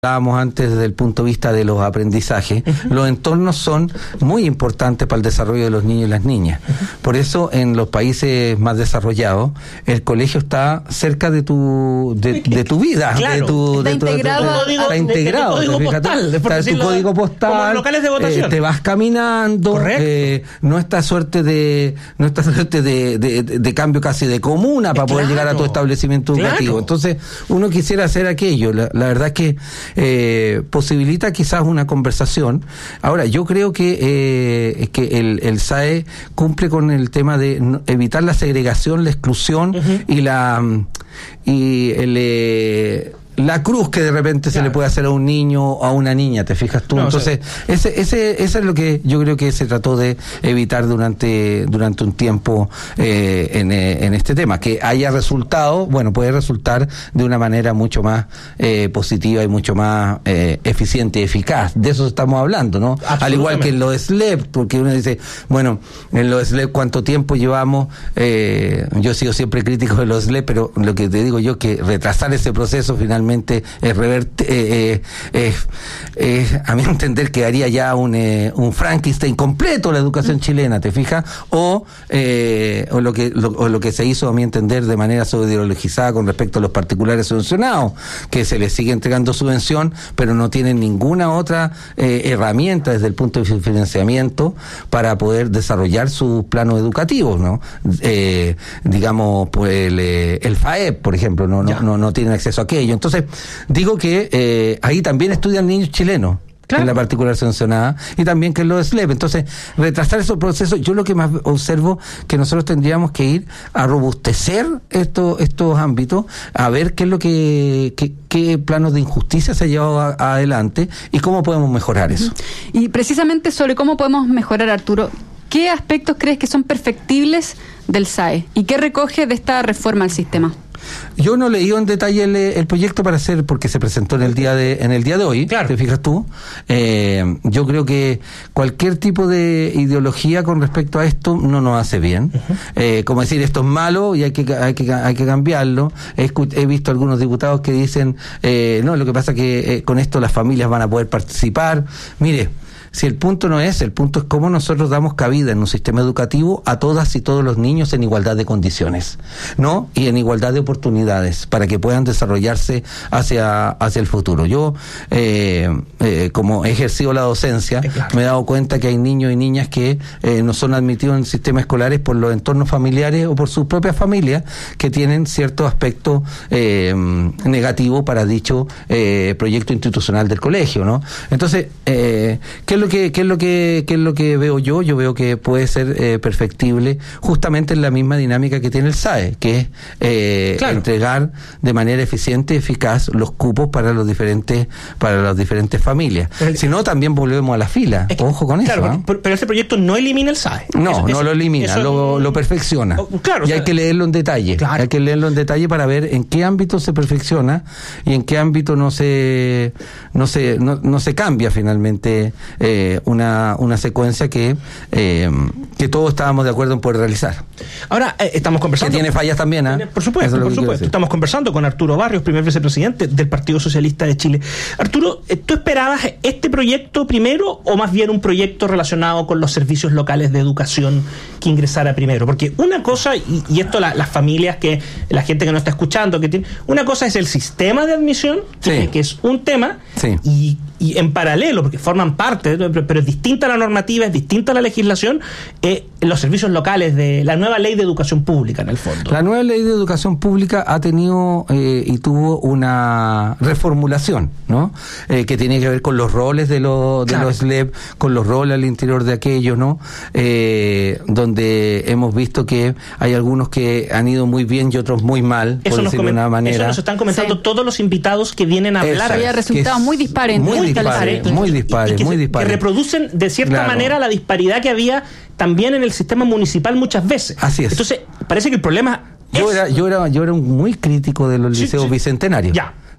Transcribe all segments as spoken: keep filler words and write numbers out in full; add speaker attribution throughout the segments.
Speaker 1: Hablábamos antes desde el punto de vista de los aprendizajes, uh-huh. los entornos son muy importantes para el desarrollo de los niños y las niñas. Uh-huh. Por eso en los países más desarrollados el colegio está cerca de tu de, de tu vida,
Speaker 2: claro.
Speaker 1: de tu,
Speaker 2: está
Speaker 1: de tu,
Speaker 2: integrado,
Speaker 1: de tu, está integrado,
Speaker 2: de, de tu código postal,
Speaker 1: está en tu código postal,
Speaker 2: como locales de votación.
Speaker 1: Eh, te vas caminando, eh, no esta suerte de no esta suerte de, de, de, de cambio casi de comuna para eh, poder claro. llegar a tu establecimiento educativo. Claro. Entonces uno quisiera hacer aquello. La, la verdad es que Eh, posibilita quizás una conversación. Ahora, yo creo que eh, que el, el S A E cumple con el tema de no, evitar la segregación, la exclusión uh-huh. y la y el eh, la cruz que de repente claro. se le puede hacer a un niño o a una niña, ¿te fijas tú? No, Entonces, o sea, ese, ese, ese es lo que yo creo que se trató de evitar durante, durante un tiempo eh, en, en este tema. Que haya resultado, bueno, puede resultar de una manera mucho más eh, positiva y mucho más eh, eficiente y eficaz. De eso estamos hablando, ¿no? Al igual que en los S L E P, porque uno dice, bueno, en los S L E P cuánto tiempo llevamos, eh, yo he sido siempre crítico de los S L E P, pero lo que te digo yo que retrasar ese proceso finalmente es reverte, eh, eh, eh, a mi entender quedaría ya un, eh, un Frankenstein completo la educación mm. chilena, ¿te fijas? O, eh, o, lo que, lo, o lo que se hizo a mi entender de manera sobreideologizada con respecto a los particulares subvencionados, que se les sigue entregando subvención, pero no tienen ninguna otra eh, herramienta desde el punto de financiamiento para poder desarrollar sus planos educativos, ¿no? Eh, digamos, pues el, el F A E P, por ejemplo, no, no, no, no tienen acceso a aquello. Entonces, digo que eh, ahí también estudian niños chilenos. Claro. En la particular sancionada, y también que es lo de S L E P. Entonces, retrasar esos procesos, yo lo que más observo que nosotros tendríamos que ir a robustecer estos estos ámbitos, a ver qué es lo que, qué, qué planos de injusticia se ha llevado a, a adelante y cómo podemos mejorar eso.
Speaker 3: Y precisamente sobre cómo podemos mejorar, Arturo, ¿qué aspectos crees que son perfectibles del S A E y qué recoge de esta reforma al sistema?
Speaker 1: Yo no leí en detalle el, el proyecto para hacer, porque se presentó en el día de en el día de hoy, claro. ¿te fijas tú? Eh, yo creo que cualquier tipo de ideología con respecto a esto no nos hace bien. Uh-huh. Eh, como decir, esto es malo y hay que hay que hay que cambiarlo. He, he visto algunos diputados que dicen, eh, no, lo que pasa es que eh, con esto las familias van a poder participar. Mire, si el punto no es, el punto es cómo nosotros damos cabida en un sistema educativo a todas y todos los niños en igualdad de condiciones, ¿no? Y en igualdad de oportunidades para que puedan desarrollarse hacia, hacia el futuro. Yo, eh, eh, como he ejercido la docencia, claro. me he dado cuenta que hay niños y niñas que eh, no son admitidos en sistemas escolares por los entornos familiares o por sus propias familias que tienen cierto aspecto eh, negativo para dicho eh, proyecto institucional del colegio, ¿no? Entonces, eh, ¿qué lo que qué es lo que qué es lo que veo yo? Yo veo que puede ser eh, perfectible justamente en la misma dinámica que tiene el S A E, que es eh, claro. entregar de manera eficiente y eficaz los cupos para los diferentes para las diferentes familias. Pero, si no, también volvemos a la fila. Es que, Ojo con
Speaker 2: claro,
Speaker 1: eso. ¿eh?
Speaker 2: Pero, pero ese proyecto no elimina el S A E.
Speaker 1: No,
Speaker 2: eso,
Speaker 1: no
Speaker 2: eso,
Speaker 1: lo elimina,
Speaker 2: eso,
Speaker 1: lo, lo perfecciona.
Speaker 2: Claro,
Speaker 1: y o sea, hay que leerlo en detalle.
Speaker 2: Claro.
Speaker 1: Hay que leerlo en detalle para ver en qué ámbito se perfecciona y en qué ámbito no se no se no, no se cambia finalmente eh, una una secuencia que eh, que todos estábamos de acuerdo en poder realizar.
Speaker 2: Ahora eh, estamos conversando.
Speaker 1: Que tiene fallas también, ¿eh?
Speaker 2: Por supuesto, por supuesto. Estamos conversando con Arturo Barrios, primer vicepresidente del Partido Socialista de Chile. Arturo, ¿tú esperabas este proyecto primero o más bien un proyecto relacionado con los servicios locales de educación que ingresara primero? Porque una cosa, y, y esto la, las familias, que la gente que no está escuchando, que tiene, una cosa es el sistema de admisión, sí. que, que es un tema,
Speaker 1: sí.
Speaker 2: y y en paralelo, porque forman parte, pero es distinta la normativa, es distinta la legislación, eh, los servicios locales de la nueva ley de educación pública, en el fondo.
Speaker 1: La nueva ley de educación pública ha tenido eh, y tuvo una reformulación, ¿no? Eh, que tiene que ver con los roles de, los de claro. los S L E P, con los roles al interior de aquellos, ¿no? Eh, donde hemos visto que hay algunos que han ido muy bien y otros muy mal,
Speaker 2: eso
Speaker 1: por
Speaker 2: nos
Speaker 1: decirlo
Speaker 2: coment-
Speaker 1: de una manera.
Speaker 2: Eso nos están comentando sí. todos los invitados que vienen a hablar.
Speaker 3: Había resultados muy dispares.
Speaker 1: Muy dispares, muy dispares,
Speaker 2: que,
Speaker 1: muy dispares.
Speaker 2: Que reproducen de cierta
Speaker 1: claro.
Speaker 2: manera la disparidad que había también en el sistema municipal muchas veces.
Speaker 1: Así es.
Speaker 2: Entonces, parece que el problema
Speaker 1: yo
Speaker 2: es...
Speaker 1: Era, yo era, yo era muy crítico de los liceos sí, sí. bicentenarios.
Speaker 2: Ya.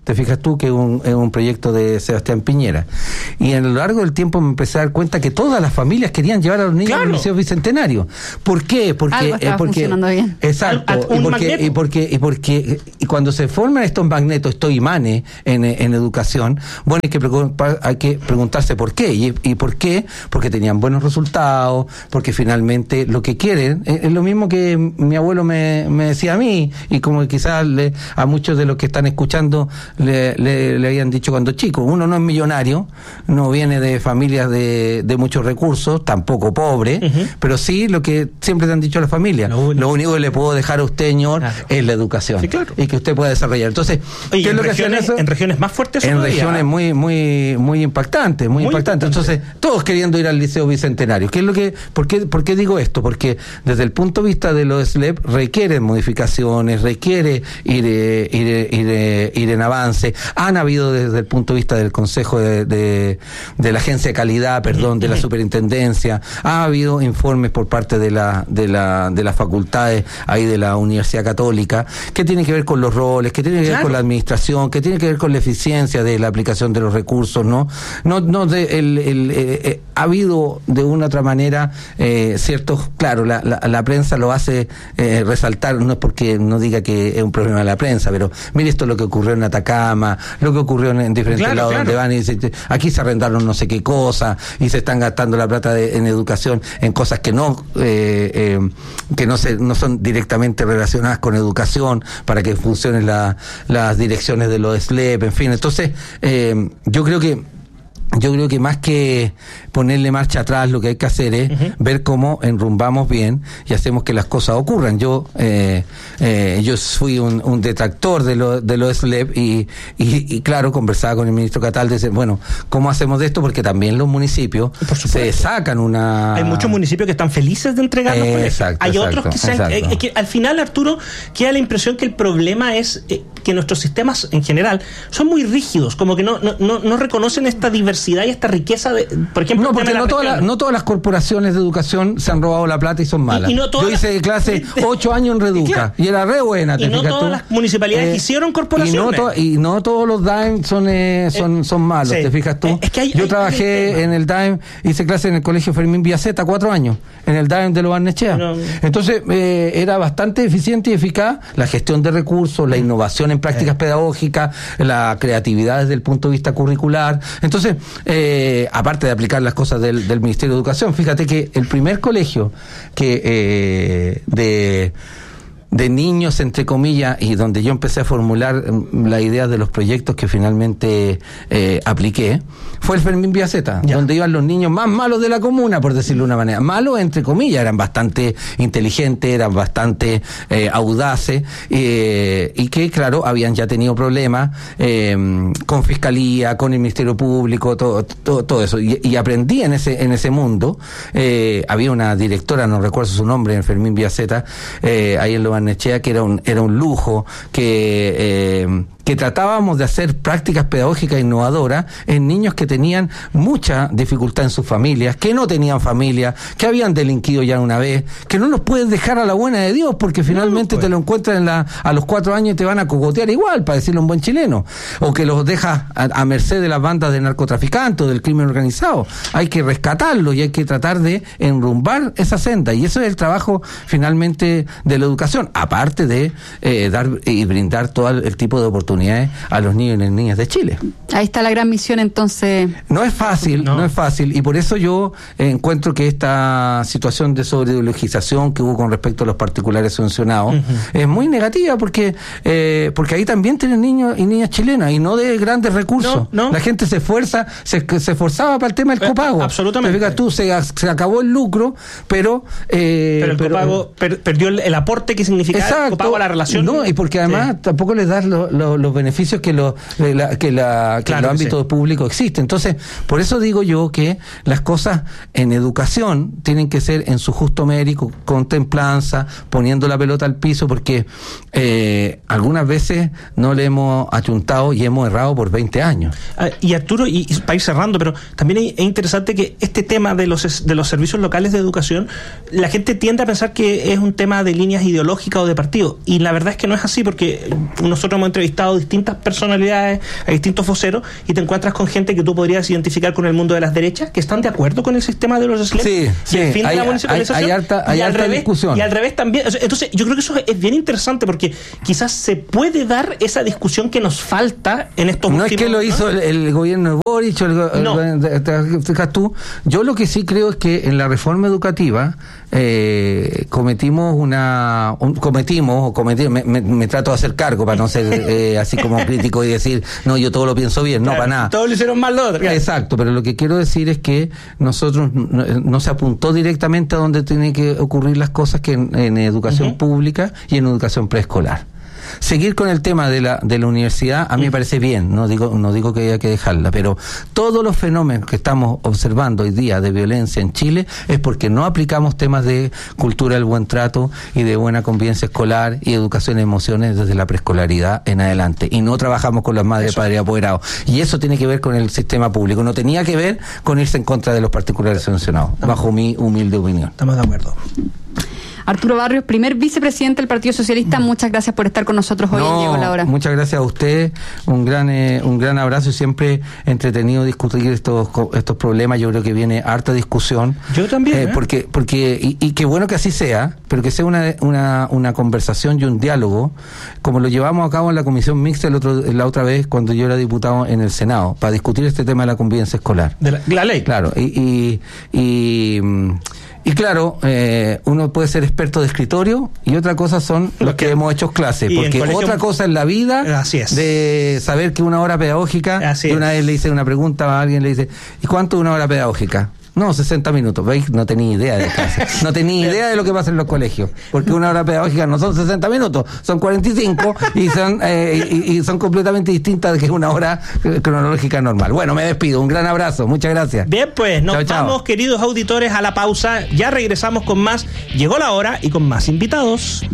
Speaker 1: te fijas tú que es un, es un proyecto de Sebastián Piñera. Y a lo largo del tiempo me empecé a dar cuenta que todas las familias querían llevar a los niños claro. al Liceo Bicentenario. ¿Por qué? Porque,
Speaker 3: Algo estaba
Speaker 1: eh, porque
Speaker 3: funcionando bien.
Speaker 1: Exacto.
Speaker 2: Al, al,
Speaker 1: y, porque, y, porque, y porque y cuando se forman estos magnetos, estos imanes en, en educación, bueno, hay que, preocupar, hay que preguntarse por qué. Y, y por qué, porque tenían buenos resultados, porque finalmente lo que quieren es, es lo mismo que mi abuelo me, me decía a mí, y como quizás le, a muchos de los que están escuchando le, le, le habían dicho cuando chico. Uno no es millonario, no viene de familias de, de muchos recursos, tampoco pobre, uh-huh. pero sí lo que siempre te han dicho a la familia, lo, lo único que le puedo dejar a usted, señor, claro. es la educación, sí, claro. y que usted pueda desarrollar. Entonces,
Speaker 2: Oye,
Speaker 1: ¿qué es lo
Speaker 2: regiones,
Speaker 1: que hacen eso?
Speaker 2: En regiones más fuertes
Speaker 1: en
Speaker 2: todavía.
Speaker 1: regiones muy muy muy impactantes, muy, muy impactantes. Entonces, todos queriendo ir al Liceo Bicentenario. ¿Qué es lo que por qué por qué digo esto? Porque desde el punto de vista de los S L E P requieren modificaciones, requiere ir eh, ir, eh, ir, eh, ir en avance. Han habido desde el punto de vista del Consejo de, de, de la Agencia de Calidad, perdón, de la Superintendencia, ha habido informes por parte de la de la de las facultades ahí de la Universidad Católica, que tiene que ver con los roles, que tiene que ver claro. con la administración, que tiene que ver con la eficiencia de la aplicación de los recursos, ¿no? No, no de, el, el, eh, eh, ha habido de una u otra manera eh, ciertos, claro, la, la, la prensa lo hace eh, resaltar, no es porque no diga que es un problema de la prensa, pero mire esto es lo que ocurrió en Atacama, lo que ocurrió en, en diferentes claro, lados claro. donde van y dicen, aquí se arrendaron no sé qué cosa y se están gastando la plata de, en educación en cosas que no eh, eh, que no se no son directamente relacionadas con educación para que funcionen la, las direcciones de los S L E P, en fin. Entonces, eh, yo creo que Yo creo que más que ponerle marcha atrás, lo que hay que hacer es uh-huh. ver cómo enrumbamos bien y hacemos que las cosas ocurran. Yo eh, eh, yo fui un, un detractor de los de los S L E P y, y, y claro, conversaba con el ministro Catal de decir, bueno, ¿cómo hacemos de esto? Porque también los municipios se sacan una...
Speaker 2: Hay muchos municipios que están felices de entregar los colegios.
Speaker 1: Exacto,
Speaker 2: Hay
Speaker 1: exacto,
Speaker 2: otros que, se han, eh, que al final, Arturo, queda la impresión que el problema es eh, que nuestros sistemas en general son muy rígidos, como que no, no, no, no reconocen esta diversidad y esta riqueza de, por ejemplo,
Speaker 1: no, porque no, toda la, no todas las corporaciones de educación se han robado la plata y son malas. Y, y no yo hice las, clase ocho años en Reduca claro. y era re buena.
Speaker 2: Y no todas tú? las municipalidades eh, hicieron corporaciones.
Speaker 1: Y no, to, y no todos los D A E M son eh, son, eh, son malos, sí. ¿te fijas tú? Eh, es que hay, yo hay, trabajé hay en el D A E M, hice clase en el Colegio Fermín Villaceta cuatro años, en el D A E M de Lo Barnechea. No. Entonces eh, era bastante eficiente y eficaz la gestión de recursos, la innovación en prácticas eh. pedagógicas, la creatividad desde el punto de vista curricular. Entonces, eh, Eh, aparte de aplicar las cosas del, del Ministerio de Educación, fíjate que el primer colegio que eh, de de niños, entre comillas, y donde yo empecé a formular la idea de los proyectos que finalmente eh, apliqué, fue el Fermín Villaceta, ya. donde iban los niños más malos de la comuna, por decirlo de una manera. Malos, entre comillas, eran bastante inteligentes, eran bastante eh, audaces, eh, y que, claro, habían ya tenido problemas eh, con Fiscalía, con el Ministerio Público, todo, todo, todo eso. Y, y aprendí en ese en ese mundo. Eh, había una directora, no recuerdo su nombre, en Fermín Villaceta, eh, ahí en Lo Barnechea, que era un era un lujo, que eh, que tratábamos de hacer prácticas pedagógicas innovadoras en niños que tenían mucha dificultad en sus familias, que no tenían familia, que habían delinquido ya una vez, que no los puedes dejar a la buena de Dios porque finalmente no, pues. te lo encuentran en la, a los cuatro años y te van a cogotear igual, para decirlo en buen chileno, o que los dejas a, a merced de las bandas de narcotraficantes o del crimen organizado. Hay que rescatarlos y hay que tratar de enrumbar esa senda, y eso es el trabajo finalmente de la educación, aparte de eh, dar y brindar todo el tipo de oportunidades a los niños y las niñas de Chile.
Speaker 3: Ahí está la gran misión, entonces.
Speaker 1: No es fácil, no, no es fácil, y por eso yo eh, encuentro que esta situación de sobreideologización que hubo con respecto a los particulares subvencionados uh-huh. es muy negativa, porque eh, porque ahí también tienen niños y niñas chilenas, y no de grandes recursos. No, no. La gente se esfuerza, se, se esforzaba para el tema del copago.
Speaker 2: Eh, absolutamente.
Speaker 1: Fíjate tú, se, se acabó el lucro, pero... Eh,
Speaker 2: pero el pero, copago per, perdió el, el aporte que significaba exacto, el copago a la relación.
Speaker 1: No, y porque además sí. tampoco les das los lo, los beneficios que, lo, la, que, la, que claro, los ámbitos sí. públicos existen. Entonces, por eso digo yo que las cosas en educación tienen que ser en su justo mérito, con templanza, poniendo la pelota al piso, porque eh, algunas veces no le hemos achuntado y hemos errado por veinte años.
Speaker 2: Ah, y Arturo, y, y para ir cerrando, pero también es, es interesante que este tema de los, de los servicios locales de educación, la gente tiende a pensar que es un tema de líneas ideológicas o de partido, y la verdad es que no es así, porque nosotros hemos entrevistado escuchado distintas personalidades, a distintos voceros, y te encuentras con gente que tú podrías identificar con el mundo de las derechas, que están de acuerdo con el sistema de los S L E M.
Speaker 1: Sí, sí.
Speaker 2: Y el fin
Speaker 1: hay,
Speaker 2: de la municipalización.
Speaker 1: Hay, hay harta, hay
Speaker 2: y, al
Speaker 1: harta
Speaker 2: revés,
Speaker 1: discusión.
Speaker 2: y al revés también. Entonces, yo creo que eso es bien interesante, porque quizás se puede dar esa discusión que nos falta en estos
Speaker 1: no
Speaker 2: últimos...
Speaker 1: Es que lo
Speaker 2: ¿no?
Speaker 1: hizo el, el gobierno de Boric, el,
Speaker 2: no.
Speaker 1: el, te fijas tú. Yo lo que sí creo es que en la reforma educativa eh, cometimos una un, cometimos o cometimos me, me, me trato de hacer cargo para no ser eh, así como crítico y decir no, yo todo lo pienso bien, claro, no, para nada,
Speaker 2: todos lo hicieron mal lo otro, claro.
Speaker 1: Exacto, pero lo que quiero decir es que nosotros no, no se apuntó directamente a donde tienen que ocurrir las cosas, que en, en educación uh-huh. pública y en educación preescolar. Seguir con el tema de la de la universidad a mí me parece bien, no digo no digo que haya que dejarla, pero todos los fenómenos que estamos observando hoy día de violencia en Chile es porque no aplicamos temas de cultura del buen trato y de buena convivencia escolar y educación de emociones desde la preescolaridad en adelante, y no trabajamos con las madres, padres y apoderados, y eso tiene que ver con el sistema público, no tenía que ver con irse en contra de los particulares sancionados, bajo mi humilde opinión.
Speaker 2: Estamos de acuerdo.
Speaker 3: Arturo Barrios, primer vicepresidente del Partido Socialista, muchas gracias por estar con nosotros hoy
Speaker 1: no,
Speaker 3: en Llegó la Hora.
Speaker 1: Muchas gracias a usted, un gran eh, un gran abrazo, y siempre entretenido discutir estos estos problemas. Yo creo que viene harta discusión.
Speaker 2: Yo también.
Speaker 1: Eh,
Speaker 2: ¿eh?
Speaker 1: Porque porque y, y qué bueno que así sea, pero que sea una una una conversación y un diálogo, como lo llevamos a cabo en la comisión mixta el otro la otra vez cuando yo era diputado en el Senado para discutir este tema de la convivencia escolar.
Speaker 2: De la, la ley.
Speaker 1: Claro, y y, y Y claro, eh, uno puede ser experto de escritorio y otra cosa son los que, que hemos hecho clases, porque colegio, otra cosa es la vida
Speaker 2: así es.
Speaker 1: De saber que una hora pedagógica,
Speaker 2: así
Speaker 1: y una
Speaker 2: es.
Speaker 1: vez le hice una pregunta a alguien, le dice, ¿y cuánto es una hora pedagógica? No, sesenta minutos. ¿Veis? No tenía idea de clase. No tenía idea de lo que pasa en los colegios. Porque una hora pedagógica no son sesenta minutos, son cuarenta y cinco y son, eh, y, y son completamente distintas de que una hora cronológica normal. Bueno, me despido. Un gran abrazo. Muchas gracias.
Speaker 2: Bien, pues nos
Speaker 1: chao,
Speaker 2: vamos,
Speaker 1: chao.
Speaker 2: queridos auditores, a la pausa. Ya regresamos con más. Llegó la hora y con más invitados.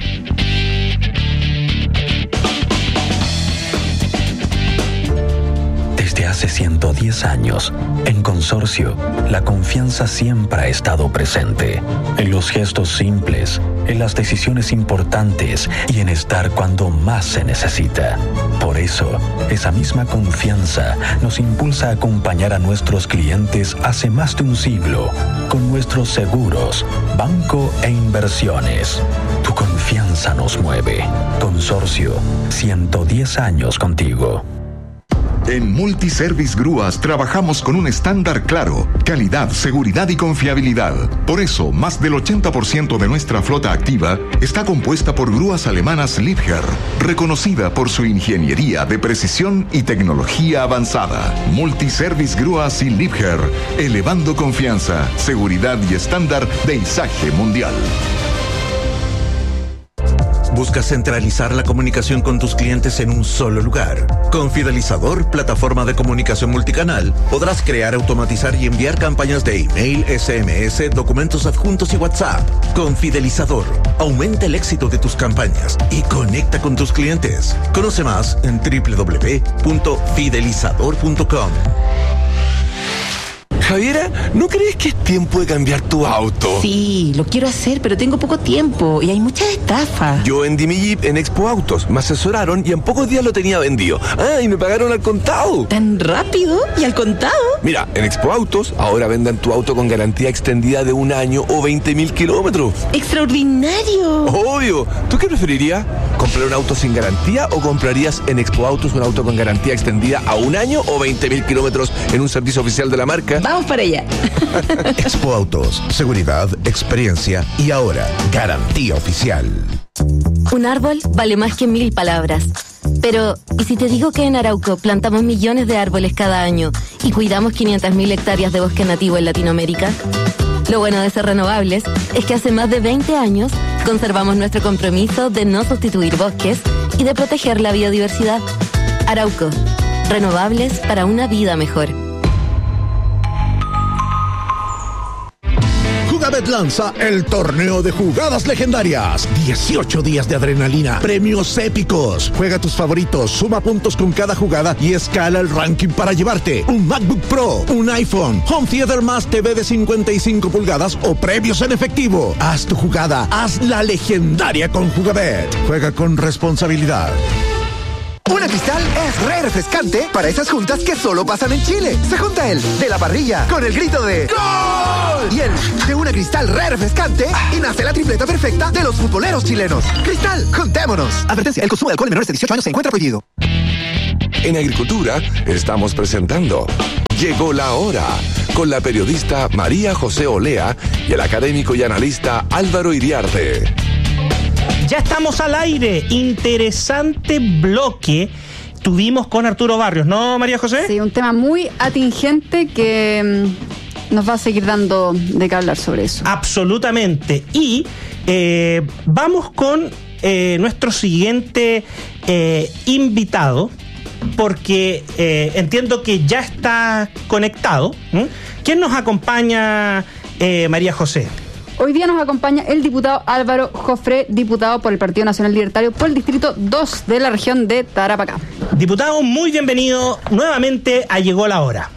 Speaker 4: Desde hace ciento diez años, en Consorcio, la confianza siempre ha estado presente. En los gestos simples, en las decisiones importantes y en estar cuando más se necesita. Por eso, esa misma confianza nos impulsa a acompañar a nuestros clientes hace más de un siglo, con nuestros seguros, banco e inversiones. Tu confianza nos mueve. Consorcio, ciento diez años contigo.
Speaker 5: En Multiservice Grúas trabajamos con un estándar claro, calidad, seguridad y confiabilidad. Por eso, más del ochenta por ciento de nuestra flota activa está compuesta por grúas alemanas Liebherr, reconocida por su ingeniería de precisión y tecnología avanzada. Multiservice Grúas y Liebherr, elevando confianza, seguridad y estándar de izaje mundial.
Speaker 6: ¿Buscas centralizar la comunicación con tus clientes en un solo lugar? Con Fidelizador, plataforma de comunicación multicanal, podrás crear, automatizar y enviar campañas de email, S M S, documentos adjuntos y WhatsApp. Con Fidelizador, aumenta el éxito de tus campañas y conecta con tus clientes. Conoce más en doble u doble u doble u punto fidelizador punto com.
Speaker 7: Javiera, ¿no crees que es tiempo de cambiar tu auto?
Speaker 8: Sí, lo quiero hacer, pero tengo poco tiempo y hay muchas estafas.
Speaker 7: Yo vendí mi Jeep en Expo Autos, me asesoraron y en pocos días lo tenía vendido. Ah, y me pagaron al contado.
Speaker 8: ¿Tan rápido? ¿Y al contado?
Speaker 7: Mira, en Expo Autos ahora vendan tu auto con garantía extendida de un año o veinte mil kilómetros.
Speaker 8: ¡Extraordinario!
Speaker 7: Obvio. ¿Tú qué preferirías? ¿Comprar un auto sin garantía o comprarías en Expo Autos un auto con garantía extendida a un año o veinte mil kilómetros en un servicio oficial de la marca?
Speaker 8: Vamos para allá.
Speaker 6: Expo Autos, seguridad, experiencia y ahora, garantía oficial.
Speaker 9: Un árbol vale más que mil palabras. Pero, ¿y si te digo que en Arauco plantamos millones de árboles cada año y cuidamos quinientas mil hectáreas de bosque nativo en Latinoamérica? Lo bueno de ser renovables es que hace más de veinte años conservamos nuestro compromiso de no sustituir bosques y de proteger la biodiversidad. Arauco, renovables para una vida mejor.
Speaker 6: Jugabet lanza el torneo de jugadas legendarias. dieciocho días de adrenalina, premios épicos. Juega tus favoritos, suma puntos con cada jugada y escala el ranking para llevarte un MacBook Pro, un iPhone, Home Theater más T V de cincuenta y cinco pulgadas o premios en efectivo. Haz tu jugada, haz la legendaria con Jugabet. Juega con responsabilidad.
Speaker 10: Una Cristal es re refrescante para esas juntas que solo pasan en Chile. Se junta el de la parrilla con el grito de ¡Gol! Y el de una Cristal re refrescante y nace la tripleta perfecta de los futboleros chilenos. Cristal, juntémonos. Advertencia, el consumo de alcohol en menores de dieciocho años se encuentra prohibido.
Speaker 7: En Agricultura estamos presentando Llegó la Hora con la periodista María José Olea y el académico y analista Álvaro Iriarte.
Speaker 2: Ya estamos al aire. Interesante bloque tuvimos con Arturo Barrios, ¿no, María José?
Speaker 3: Sí, un tema muy atingente que mmm, nos va a seguir dando de qué hablar sobre eso.
Speaker 2: Absolutamente. Y eh, vamos con eh, nuestro siguiente eh, invitado, porque eh, entiendo que ya está conectado. ¿Mm? ¿Quién nos acompaña, eh, María José?
Speaker 3: Hoy día nos acompaña el diputado Álvaro Jofré, diputado por el Partido Nacional Libertario por el Distrito dos de la región de Tarapacá.
Speaker 2: Diputado, muy bienvenido nuevamente a Llegó la Hora.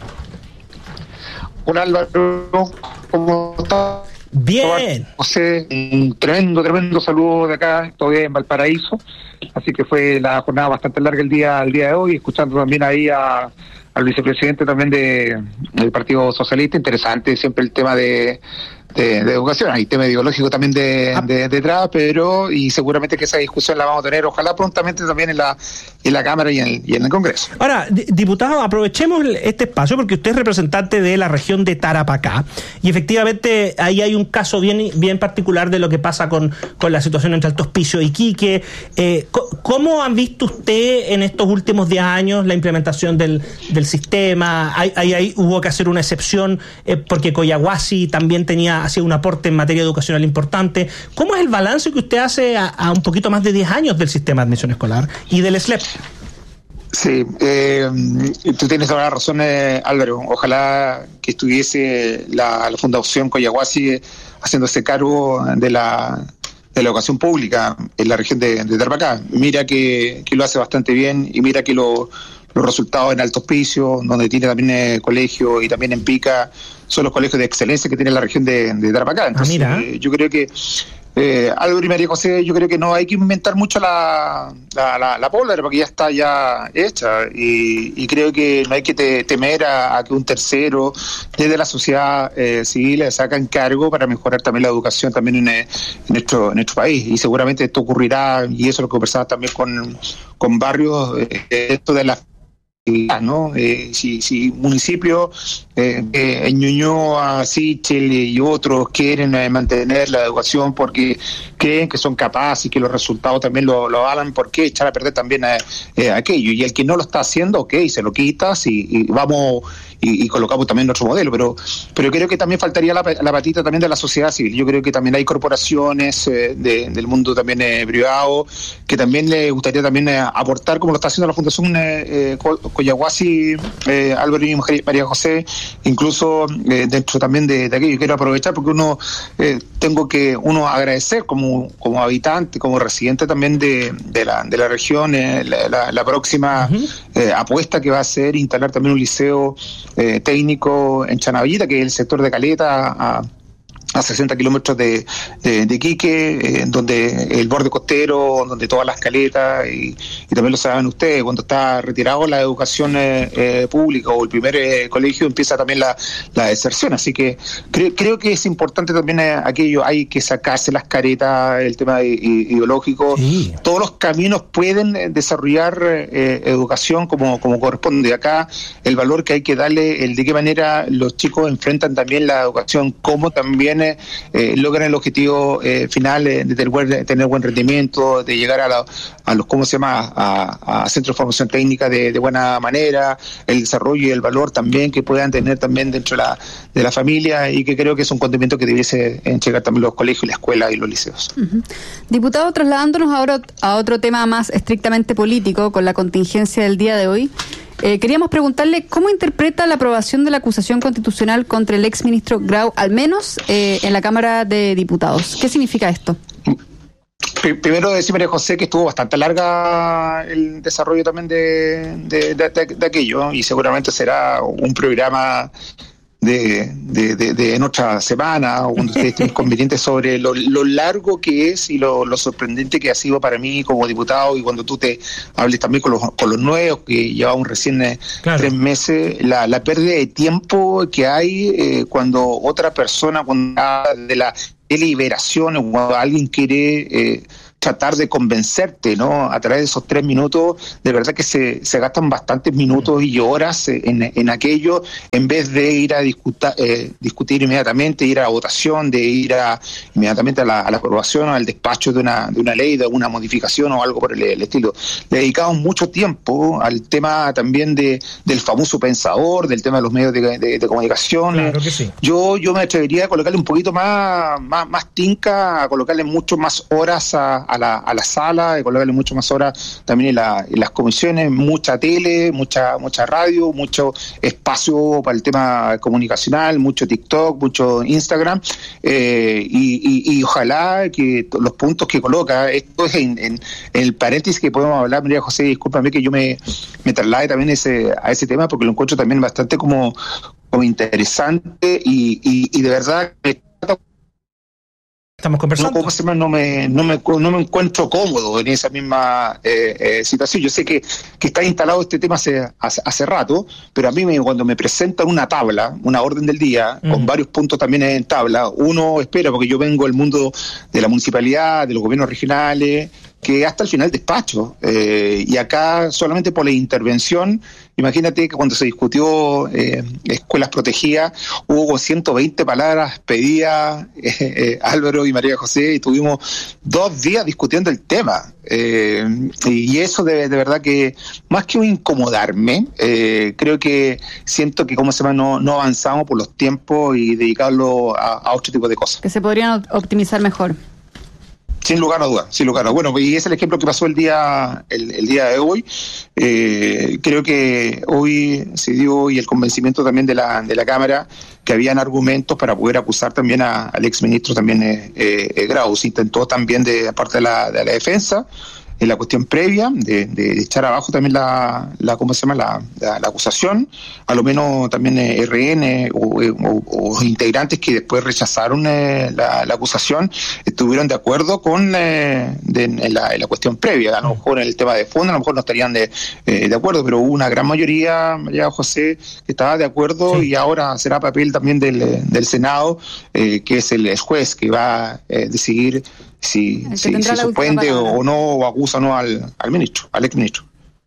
Speaker 11: Hola Álvaro, ¿cómo estás?
Speaker 2: Bien.
Speaker 11: José, un tremendo, tremendo saludo de acá, todavía en Valparaíso, así que fue la jornada bastante larga el día, el día de hoy, escuchando también ahí a, al vicepresidente también de, del Partido Socialista. Interesante siempre el tema de De, de educación, hay tema ideológico también de, de, detrás, pero y seguramente que esa discusión la vamos a tener, ojalá prontamente también en la en la Cámara y en el, y en el Congreso.
Speaker 2: Ahora, diputado, aprovechemos este espacio porque usted es representante de la región de Tarapacá y efectivamente ahí hay un caso bien bien particular de lo que pasa con, con la situación entre Alto Hospicio y Iquique. Eh, ¿Cómo han visto usted en estos últimos diez años la implementación del, del sistema? Ahí, ahí, ahí hubo que hacer una excepción eh, porque Coyahuasi también tenía hacía un aporte en materia educacional importante. ¿Cómo es el balance que usted hace a, a un poquito más de diez años del sistema de admisión escolar y del S L E P?
Speaker 11: Sí, eh, tú tienes toda la razón, eh, Álvaro. Ojalá que estuviese la, la Fundación Coyahuasi haciéndose cargo de la de la educación pública en la región de, de Tarapacá. Mira que, que lo hace bastante bien y mira que lo los resultados en Alto Hospicio, donde tiene también eh, colegio, y también en Pica, son los colegios de excelencia que tiene la región de, de Tarapacá. Entonces, ah, eh, yo creo que eh, Álvaro y María José, yo creo que no hay que inventar mucho la, la, la, la pólvora, porque ya está ya hecha, y, y creo que no hay que te, temer a, a que un tercero desde la sociedad eh, civil se haga cargo para mejorar también la educación también en, en, nuestro, en nuestro país, y seguramente esto ocurrirá, y eso lo conversaba también con, con Barrios, eh, esto de la ¿no? Eh, si, si municipios eh, eh, en Ñuñoa, Sichel y otros quieren eh, mantener la educación porque creen que son capaces y que los resultados también lo, lo avalan, ¿por qué echar a perder también a, eh, aquello? Y el que no lo está haciendo, ok, se lo quitas y, y vamos y, y colocamos también nuestro modelo, pero pero creo que también faltaría la, la patita también de la sociedad civil. Yo creo que también hay corporaciones eh, de, del mundo también eh, privado que también le gustaría también eh, aportar, como lo está haciendo la Fundación eh, eh, Coyahuasi, eh, Álvaro y María José, incluso eh, dentro también de, de aquello. Quiero aprovechar porque uno eh, tengo que uno agradecer como como habitante, como residente también de, de la de la región, eh, la, la, la próxima uh-huh. eh, apuesta que va a ser instalar también un liceo eh, técnico en Chanavita, que es el sector de Caleta, a a sesenta kilómetros de, de, de Iquique, eh, donde el borde costero, donde todas las caletas, y, y también lo saben ustedes, cuando está retirado la educación eh, eh, pública o el primer eh, colegio, empieza también la, la deserción. Así que creo, creo que es importante también eh, aquello, hay que sacarse las caretas, el tema de, ideológico. Sí. Todos los caminos pueden desarrollar eh, educación como, como corresponde. Acá el valor que hay que darle, el de qué manera los chicos enfrentan también la educación, cómo también Eh, logran el objetivo eh, final eh, de, tener buen, de tener buen rendimiento, de llegar a, la, a los, ¿cómo se llama?, a, a centros de formación técnica de, de buena manera, el desarrollo y el valor también que puedan tener también dentro de la, de la familia, y que creo que es un condimento que debiese entregar también los colegios, la escuela y los liceos.
Speaker 3: Uh-huh. Diputado, trasladándonos ahora a otro tema más estrictamente político, con la contingencia del día de hoy, Eh, queríamos preguntarle cómo interpreta la aprobación de la acusación constitucional contra el exministro Grau, al menos eh, en la Cámara de Diputados. ¿Qué significa esto?
Speaker 11: Primero decir, María José, que estuvo bastante larga el desarrollo también de, de, de, de, de aquello, y seguramente será un programa de, de, de, de en otra semana o cuando ustedes estén convenientes sobre lo, lo largo que es y lo, lo sorprendente que ha sido para mí como diputado, y cuando tú te hables también con los, con los nuevos que llevamos recién eh, claro. tres meses, la, la pérdida de tiempo que hay eh, cuando otra persona, cuando habla de la deliberación o cuando alguien quiere eh, tratar de convencerte, ¿no? A través de esos tres minutos, de verdad que se, se gastan bastantes minutos y horas en, en aquello, en vez de ir a discuta, eh, discutir inmediatamente, ir a la votación, de ir a, inmediatamente a la, a la aprobación o al despacho de una, de una ley, de una modificación o algo por el, el estilo. Le dedicamos mucho tiempo al tema también de del famoso pensador, del tema de los medios de, de, de comunicación.
Speaker 2: Claro que sí.
Speaker 11: Yo, yo me atrevería a colocarle un poquito más, más, más tinca, a colocarle mucho más horas a A la, a la sala, de colocarle mucho más horas también en, la, en las comisiones, mucha tele, mucha mucha radio, mucho espacio para el tema comunicacional, mucho TikTok, mucho Instagram, eh, y, y, y ojalá que los puntos que coloca, esto es en, en, en el paréntesis que podemos hablar, María José, discúlpame que yo me, me traslade también ese, a ese tema, porque lo encuentro también bastante como, como interesante y, y, y de verdad me
Speaker 2: Estamos conversando.
Speaker 11: No, no, me, no, me, no me encuentro cómodo en esa misma eh, eh, situación. Yo sé que, que está instalado este tema hace, hace, hace rato, pero a mí me, cuando me presentan una tabla, una orden del día, mm. con varios puntos también en tabla, uno espera, porque yo vengo del mundo de la municipalidad, de los gobiernos regionales, que hasta el final despacho. Eh, y acá solamente por la intervención, imagínate que cuando se discutió eh, escuelas protegidas, hubo ciento veinte palabras pedidas eh, eh, Álvaro y María José, y tuvimos dos días discutiendo el tema. Eh, y eso de, de verdad que, más que incomodarme, eh, creo que siento que como se llama, no, no avanzamos por los tiempos y dedicarlo a, a otro tipo de cosas.
Speaker 3: Que se podrían optimizar mejor.
Speaker 11: Sin lugar a dudas, sin lugar a dudas. Bueno, y es el ejemplo que pasó el día el, el día de hoy. Eh, creo que hoy se dio y el convencimiento también de la de la Cámara que habían argumentos para poder acusar también a, al exministro también eh, eh, Grau. Se intentó también de parte de la, de la defensa en la cuestión previa de, de echar abajo también la, la ¿cómo se llama? La, la, la acusación, a lo menos también eh, R N o, o, o integrantes que después rechazaron eh, la, la acusación estuvieron de acuerdo con eh, de, en, la, en la cuestión previa. A lo mejor en el tema de fondo a lo mejor no estarían de, eh, de acuerdo, pero hubo una gran mayoría, María José, que estaba de acuerdo, sí. Y ahora será papel también del, del Senado, eh, que es el juez que va a eh, decidir si, si, si suspende o no, o acusa o no al, al ministro, al exministro.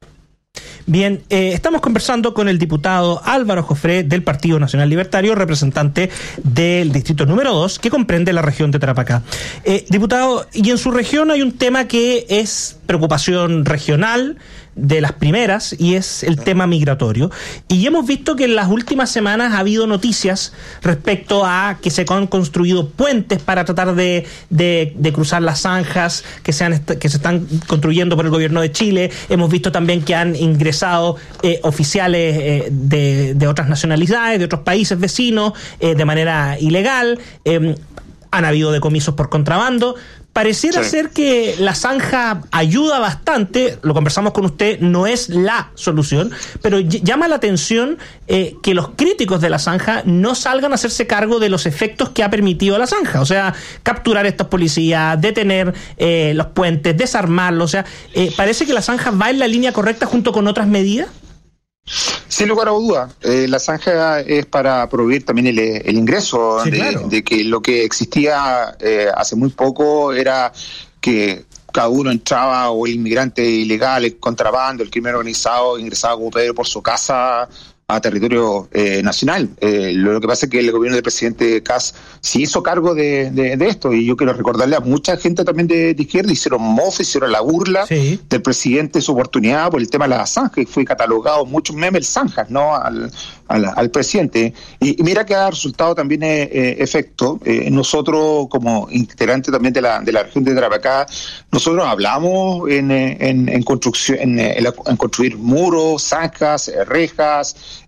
Speaker 2: Bien, eh, estamos conversando con el diputado Álvaro Jofré del Partido Nacional Libertario, representante del distrito número dos, que comprende la región de Tarapacá. Eh, diputado, y en su región hay un tema que es preocupación regional, de las primeras, y es el tema migratorio. Y hemos visto que en las últimas semanas ha habido noticias respecto a que se han construido puentes para tratar de, de, de cruzar las zanjas que se, han, que se están construyendo por el gobierno de Chile. Hemos visto también que han ingresado eh, oficiales eh, de, de otras nacionalidades, de otros países vecinos, eh, de manera ilegal. Eh, han habido decomisos por contrabando. Pareciera sí. ser que la zanja ayuda bastante, lo conversamos con usted, no es la solución, pero llama la atención eh, que los críticos de la zanja no salgan a hacerse cargo de los efectos que ha permitido la zanja, o sea, capturar a estos policías, detener eh, los puentes, desarmarlos, o sea, eh, parece que la zanja va en la línea correcta junto con otras medidas.
Speaker 11: Sin lugar a duda, eh, la zanja es para proveer también el, el ingreso, sí, de, claro. de que lo que existía eh, hace muy poco era que cada uno entraba, o el inmigrante ilegal, el contrabando, el crimen organizado, ingresaba como Pedro por su casa a territorio eh, nacional. Eh, lo que pasa es que el gobierno del presidente Kass se hizo cargo de, de, de esto, y yo quiero recordarle a mucha gente también de, de izquierda, hicieron mofa, hicieron la burla sí. del presidente, su oportunidad por el tema de la zanja, y fue catalogado muchos memes zanjas, ¿no? Al, al, al presidente. Y, y mira que ha resultado también eh, efecto. Eh, nosotros, como integrantes también de la, de la región de Tarapacá, nosotros hablamos en, en, en construcción, en, en, en construir muros, zanjas, rejas,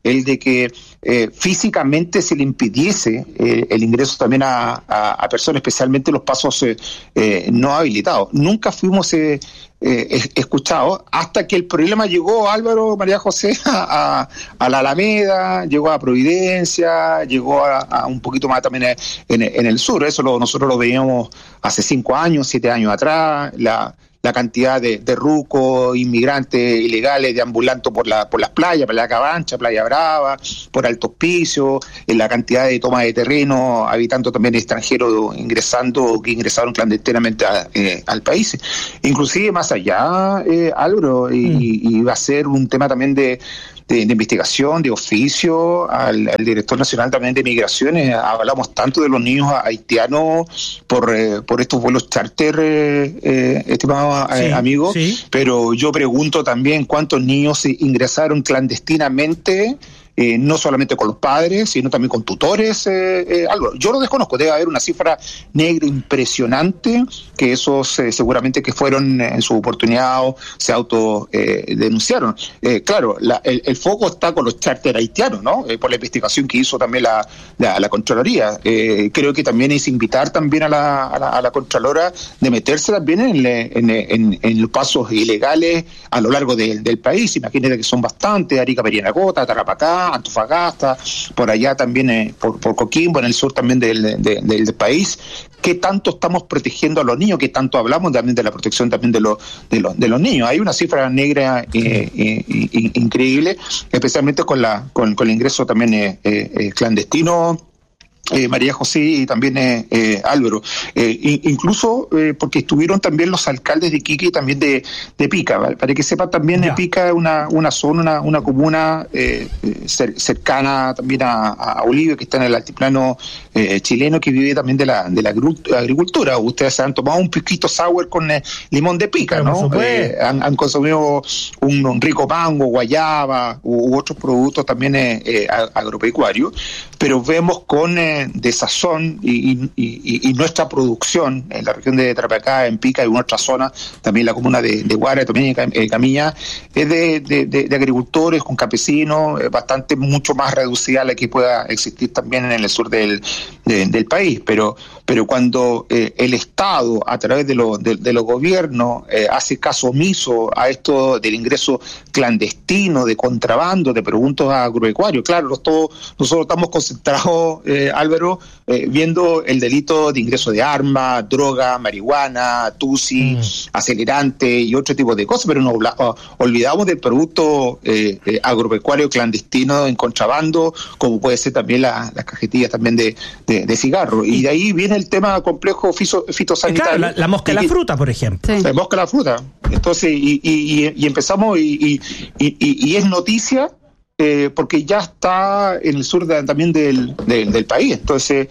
Speaker 11: el de que eh, físicamente se le impidiese eh, el ingreso también a, a, a personas, especialmente los pasos eh, eh, no habilitados. Nunca fuimos eh, eh, escuchados hasta que el problema llegó, Álvaro, María José, a, a, a la Alameda, llegó a Providencia, llegó a, a un poquito más también en, en el sur. Eso lo, nosotros lo veíamos hace cinco años, siete años atrás, la la cantidad de, de rucos, inmigrantes ilegales deambulando por la por las playas, Playa Cabancha, Playa Brava, por Alto Hospicio, en la cantidad de toma de terreno, habitando también extranjeros ingresando, que ingresaron clandestinamente a, eh, al país. Inclusive más allá, eh, Álvaro, y, y va a ser un tema también de De, de investigación, de oficio, al, al director nacional también de migraciones. Hablamos tanto de los niños haitianos por eh, por estos vuelos charter, eh, eh, estimados sí, eh, amigos, sí. Pero yo pregunto también cuántos niños ingresaron clandestinamente, Eh, no solamente con los padres, sino también con tutores. Eh, eh, algo. Yo lo desconozco, debe haber una cifra negra impresionante, que esos eh, seguramente que fueron en su oportunidad se autodenunciaron. Eh, eh, claro, la, el, el foco está con los charter haitianos, ¿no? Eh, por la investigación que hizo también la, la, la Contraloría. Eh, creo que también es invitar también a la, a la, a la Contralora de meterse también en, en, en, en los pasos ilegales a lo largo de, del país. Imagínate que son bastantes: Arica, Perianacota, Tarapacá, Antofagasta, por allá también eh, por, por Coquimbo, en el sur también del, de, del, del país. ¿Qué tanto estamos protegiendo a los niños? ¿Qué tanto hablamos también de la protección también de los de los, de los niños? Hay una cifra negra eh, eh, increíble, especialmente con la con, con el ingreso también eh, eh, clandestino. Eh, María José y también eh, eh, Álvaro, eh, incluso eh, porque estuvieron también los alcaldes de Iquique y también de, de Pica, ¿vale? Para que sepan también, yeah. Pica es una, una zona, una, una comuna eh, cer, cercana también a, a Bolivia, que está en el altiplano eh, chileno, que vive también de la de la agricultura. Ustedes se han tomado un piquito sour con eh, limón de Pica, ¿no? Eh, han, han consumido un, un rico mango, guayaba u, u otros productos también eh, eh, agropecuarios, pero vemos con eh, de sazón y, y, y, y nuestra producción en la región de Tarapacá, en Pica y en otra zona, también la comuna de, de Guara, también en Camilla, es de, de, de, de agricultores con campesinos, eh, bastante mucho más reducida a la que pueda existir también en el sur del, de, del país, pero pero cuando eh, el Estado, a través de, lo, de, de los gobiernos, eh, hace caso omiso a esto del ingreso clandestino, de contrabando, de productos agropecuarios, claro, los, todos, nosotros estamos concentrados, eh, Álvaro, eh, viendo el delito de ingreso de armas, droga, marihuana, tusi, mm. acelerante y otro tipo de cosas, pero nos olvidamos del producto eh, eh, agropecuario clandestino en contrabando, como puede ser también la, las cajetillas también de, de, de cigarros. Y de ahí viene el tema complejo fito, fitosanitario.
Speaker 2: Claro, la, la mosca de la fruta, por ejemplo.
Speaker 3: Sí.
Speaker 11: La mosca de la fruta. Entonces, y, y, y empezamos, y, y, y, y es noticia, eh, porque ya está en el sur de, también del, del, del país. Entonces,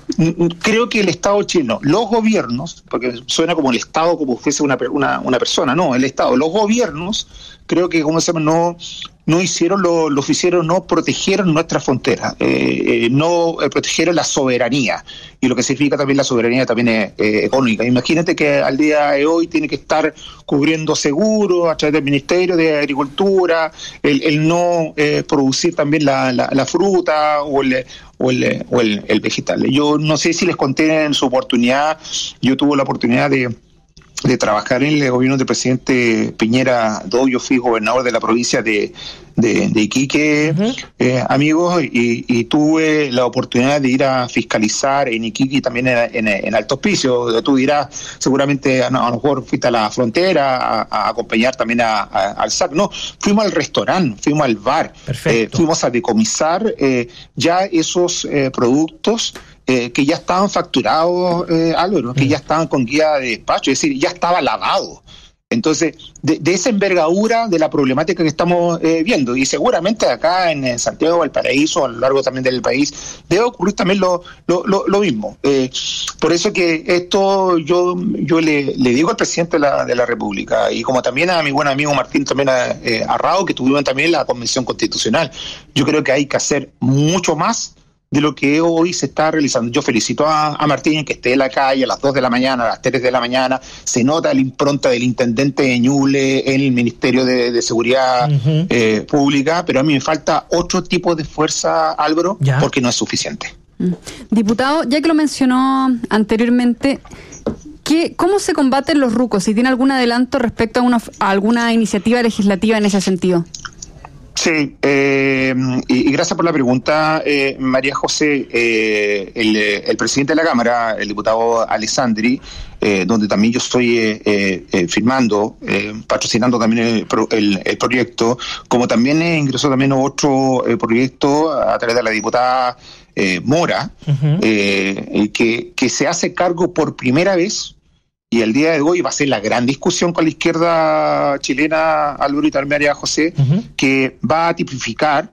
Speaker 11: creo que el Estado chileno, los gobiernos, porque suena como el Estado como fuese una, una, una persona, no, el Estado, los gobiernos, creo que, como se llama, no... no hicieron lo, lo hicieron, no protegieron nuestras fronteras, eh, eh, no eh, protegieron la soberanía, y lo que significa también la soberanía también es eh, económica. Imagínate que al día de hoy tiene que estar cubriendo seguros a través del Ministerio de Agricultura, el, el no eh, producir también la, la, la fruta o el o el, o el, el vegetal. Yo no sé si les conté en su oportunidad, yo tuve la oportunidad de de trabajar en el gobierno del presidente Piñera dos. Yo fui gobernador de la provincia de, de, de Iquique, uh-huh. eh, amigos, y, y tuve la oportunidad de ir a fiscalizar en Iquique y también en, en, en Alto Hospicio. Tú dirás, seguramente a, a lo mejor fuiste a la frontera a, a acompañar también a, a, al S A C. No, fuimos al restaurante, fuimos al bar, eh, fuimos a decomisar eh, ya esos eh, productos Eh, que ya estaban facturados, eh, Álvaro, que ya estaban con guía de despacho, es decir, ya estaba lavado. Entonces, de, de esa envergadura de la problemática que estamos eh, viendo, y seguramente acá en, en Santiago, Valparaíso, a lo largo también del país, debe ocurrir también lo, lo, lo, lo mismo. Eh, por eso que esto yo yo le, le digo al presidente de la, de la República, y como también a mi buen amigo Martín también a, eh, Arrao, que tuvieron también la Convención Constitucional, yo creo que hay que hacer mucho más de lo que hoy se está realizando. Yo felicito a, a Martín que esté en la calle a las dos de la mañana, a las tres de la mañana. Se nota la impronta del intendente de Ñuble en el Ministerio de, de Seguridad uh-huh. eh, Pública, pero a mí me falta otro tipo de fuerza, Álvaro, ¿ya? Porque no es suficiente.
Speaker 3: Diputado, ya que lo mencionó anteriormente, ¿qué, ¿cómo se combaten los rucos? Si tiene algún adelanto respecto a, una, a alguna iniciativa legislativa en ese sentido.
Speaker 11: Sí, eh, y, y gracias por la pregunta, eh, María José. Eh, el, el presidente de la Cámara, el diputado Alessandri, eh, donde también yo estoy eh, eh, firmando, eh, patrocinando también el, el, el proyecto, como también eh, ingresó también otro eh, proyecto a través de la diputada eh, Mora, uh-huh. eh, que, que se hace cargo por primera vez. Y el día de hoy va a ser la gran discusión con la izquierda chilena, Álvaro y María José, uh-huh. que va a tipificar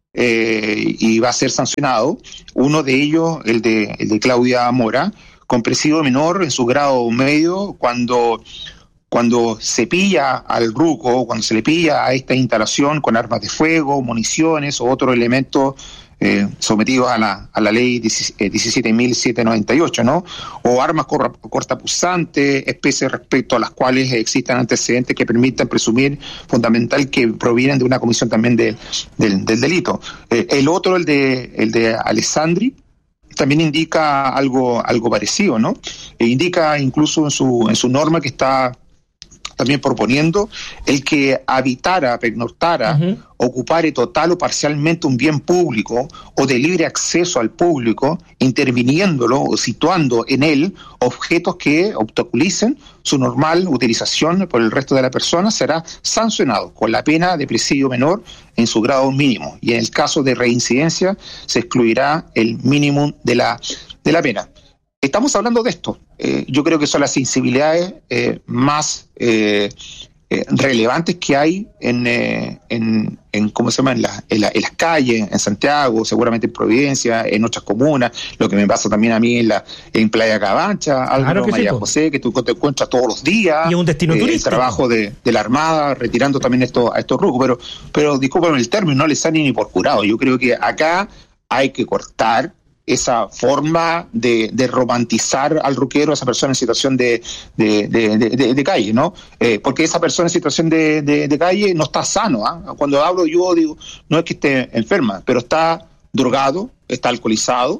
Speaker 11: eh, y va a ser sancionado. Uno de ellos, el de, el de Claudia Mora, con presidio menor en su grado medio, cuando, cuando se pilla al ruco, cuando se le pilla a esta instalación con armas de fuego, municiones o otros elementos Eh, sometidos a la, a la ley diecisiete mil setecientos noventa y ocho, ¿no? O armas cortapunzantes, especies respecto a las cuales existen antecedentes que permitan presumir fundamental que provienen de una comisión también de, de, del delito. Eh, el otro, el de, el de Alessandri, también indica algo, algo parecido, ¿no? E indica incluso en su, en su norma que está también proponiendo el que habitara, pernoctara, uh-huh. ocupare total o parcialmente un bien público o de libre acceso al público, interviniéndolo o situando en él objetos que obstaculicen su normal utilización por el resto de la persona, será sancionado con la pena de presidio menor en su grado mínimo. Y en el caso de reincidencia se excluirá el mínimo de la, de la pena. Estamos hablando de esto. Eh, yo creo que son las sensibilidades eh, más eh, eh, relevantes que hay en, eh, en, en ¿cómo se llama? En, la, en, la, en las calles, en Santiago, seguramente en Providencia, en otras comunas, lo que me pasa también a mí en la en Playa Cabancha, Álvaro, claro María sí, José, que tú te encuentras todos los días.
Speaker 2: Y un destino eh, turístico.
Speaker 11: El trabajo de, de la Armada, retirando también esto, a estos rucos, pero, pero discúlpame el término, no les sale ni por curado. Yo creo que acá hay que cortar esa forma de, de romantizar al ruquero, a esa persona en situación de, de, de, de, de calle, ¿no? Eh, porque esa persona en situación de, de, de calle no está sano, ¿eh? Cuando hablo yo digo, no es que esté enferma, pero está drogado, está alcoholizado,